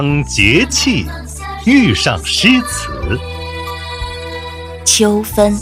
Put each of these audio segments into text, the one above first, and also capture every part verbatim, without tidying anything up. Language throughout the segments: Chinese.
当节气遇上诗词。 秋分。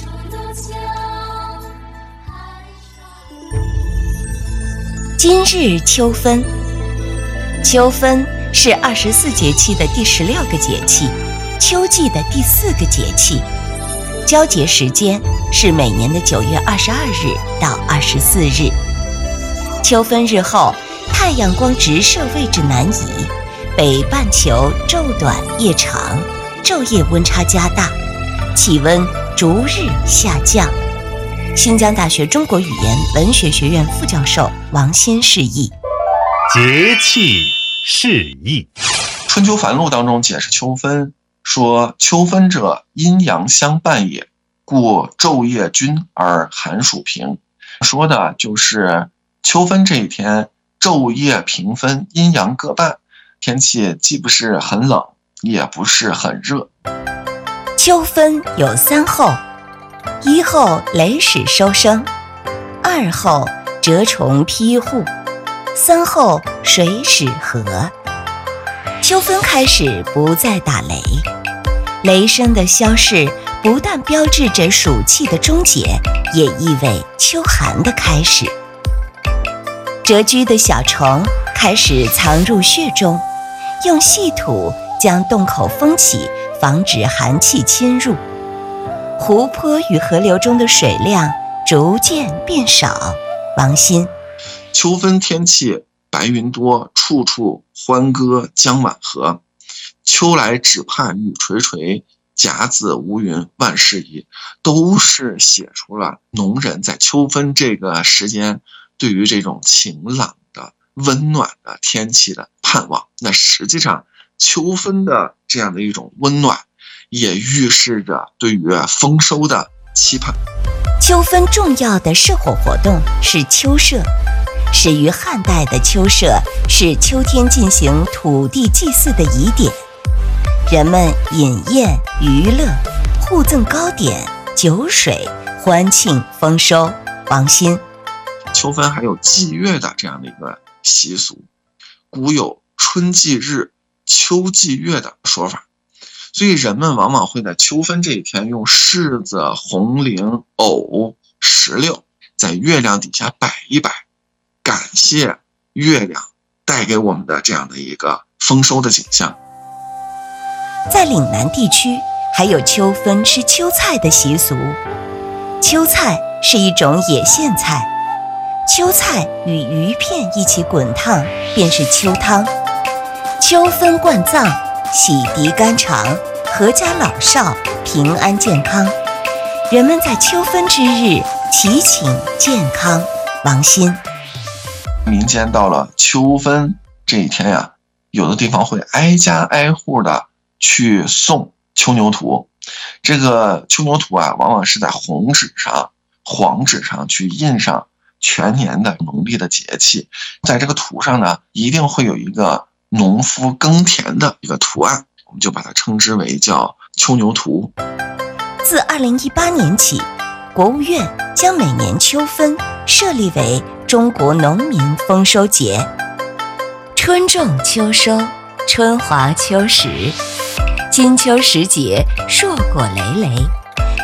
今日秋分。秋分是二十四节气的第十六个节气，秋季的第四个节气。交节时间是每年的九月二十二日到二十四日。秋分日后，太阳光直射位置南移，北半球昼短夜长，昼夜温差加大，气温逐日下降。新疆大学中国语言文学学院副教授王鑫释义。 节气释义。 春秋繁露当中解释秋分，说秋分者，阴阳相伴也，故昼夜均而寒暑平。说的就是秋分这一天，昼夜平分，阴阳各半，天气既不是很冷，也不是很热。 秋分有三候：一候雷始收声，二候蛰虫披户，三候水始和。秋分开始不再打雷，雷声的消逝不但标志着暑气的终结，也意味秋寒的开始。蛰居的小虫开始藏入穴中，用细土将洞口封起，防止寒气侵入。湖泊与河流中的水量逐渐变少。王鑫。 秋分天气白云多，处处欢歌江晚和。秋来只怕雨垂垂，甲子无云万事宜，都是写出了农人在秋分这个时间对于这种晴朗的温暖的天气的盼望。那实际上秋分的这样的一种温暖，也预示着对于丰收的期盼。 秋分重要的社火活动是秋社。始于汉代的秋社是秋天进行土地祭祀的仪典，人们饮宴娱乐，互赠糕点酒水，欢庆丰收。王鑫。 秋分还有祭月的这样的一个习俗，古有春祭日秋祭月的说法，所以人们往往会在秋分这一天用柿子、红菱、藕、石榴在月亮底下摆一摆，感谢月亮带给我们的这样的一个丰收的景象。 在岭南地区还有秋分吃秋菜的习俗。秋菜是一种野苋菜，秋菜与鱼片一起滚烫便是秋汤。秋分灌葬，洗涤肝肠，阖家老少平安健康。人们在秋分之日祈请健康。王鑫。 民间到了秋分这一天呀，有的地方会挨家挨户的去送秋牛图。这个秋牛图啊，往往是在红纸上、黄纸上去印上全年的农历的节气。在这个图上呢，一定会有一个农夫耕田的一个图案，我们就把它称之为叫秋牛图。 自二零一八年起，国务院将每年秋分设立为中国农民丰收节。春种秋收，春华秋实，金秋时节硕果累累。